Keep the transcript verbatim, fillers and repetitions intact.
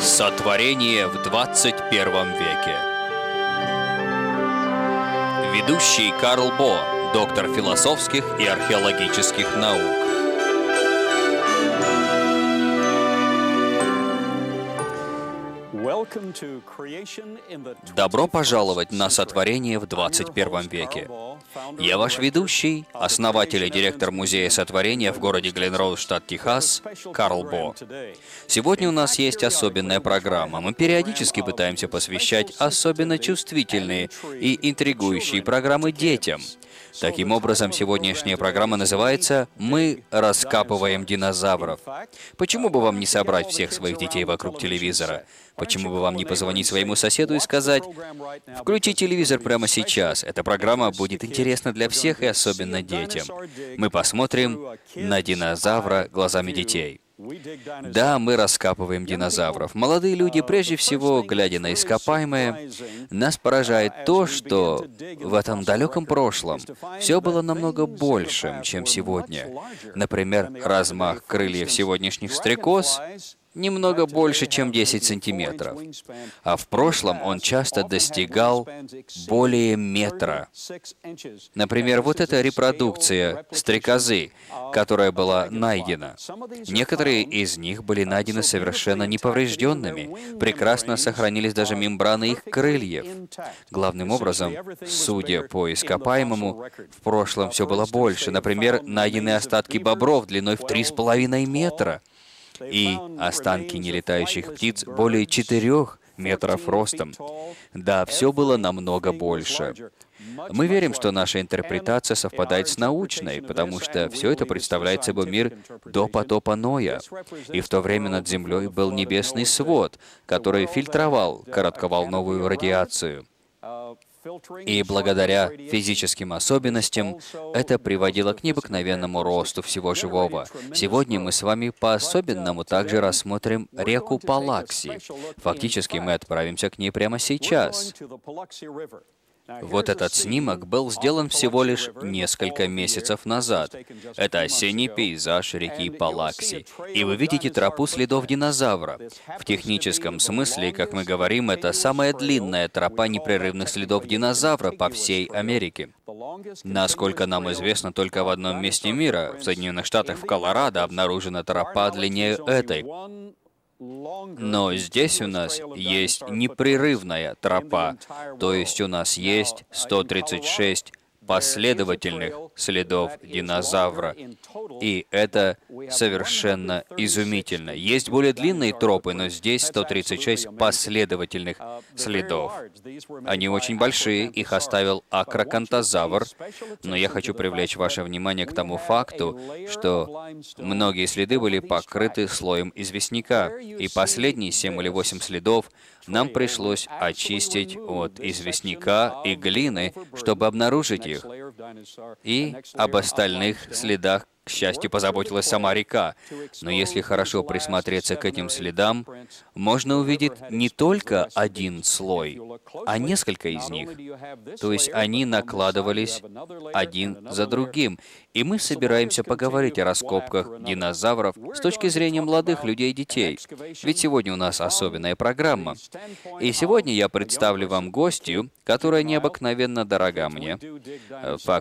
Сотворение в двадцать первом веке. Ведущий Карл Бо, доктор философских и археологических наук. Добро пожаловать на сотворение в двадцать первом веке. Я ваш ведущий, основатель и директор Музея сотворения в городе Гленроуз, штат Техас, Карл Бо. Сегодня у нас есть особенная программа. Мы периодически пытаемся посвящать особенно чувствительные и интригующие программы детям. Таким образом, сегодняшняя программа называется «Мы раскапываем динозавров». Почему бы вам не собрать всех своих детей вокруг телевизора? Почему бы вам не позвонить своему соседу и сказать: «Включи телевизор прямо сейчас. Эта программа будет интересна для всех и особенно детям. Мы посмотрим на динозавра глазами детей». Да, мы раскапываем динозавров. Молодые люди, прежде всего, глядя на ископаемое, нас поражает то, что в этом далеком прошлом все было намного большим, чем сегодня. Например, размах крыльев сегодняшних стрекоз немного больше, чем десять сантиметров. А в прошлом он часто достигал более метра. Например, вот эта репродукция стрекозы, которая была найдена. Некоторые из них были найдены совершенно неповрежденными. Прекрасно сохранились даже мембраны их крыльев. Главным образом, судя по ископаемому, в прошлом все было больше. Например, найдены остатки бобров длиной в три с половиной метра. И останки нелетающих птиц более четырех метров ростом. Да, все было намного больше. Мы верим, что наша интерпретация совпадает с научной, потому что все это представляет собой мир до потопа Ноя. И в то время над Землей был небесный свод, который фильтровал коротковолновую радиацию. И благодаря физическим особенностям это приводило к необыкновенному росту всего живого. Сегодня мы с вами по-особенному также рассмотрим реку Палакси. Фактически мы отправимся к ней прямо сейчас. Вот этот снимок был сделан всего лишь несколько месяцев назад. Это осенний пейзаж реки Палакси. И вы видите тропу следов динозавра. В техническом смысле, как мы говорим, это самая длинная тропа непрерывных следов динозавра по всей Америке. Насколько нам известно, только в одном месте мира, в Соединенных Штатах, в Колорадо, обнаружена тропа длиннее этой. Но здесь у нас есть непрерывная тропа, то есть у нас есть сто тридцать шесть последовательных следов динозавра. И это совершенно изумительно. Есть более длинные тропы, но здесь сто тридцать шесть последовательных следов. Они очень большие, их оставил акрокантозавр, но я хочу привлечь ваше внимание к тому факту, что многие следы были покрыты слоем известняка, и последние семь или восемь следов нам пришлось очистить от известняка и глины, чтобы обнаружить их. И об остальных следах, к счастью, позаботилась сама река. Но если хорошо присмотреться к этим следам, можно увидеть не только один слой, а несколько из них. То есть они накладывались один за другим. И мы собираемся поговорить о раскопках динозавров с точки зрения молодых людей и детей. Ведь сегодня у нас особенная программа. И сегодня я представлю вам гостью, которая необыкновенно дорога мне.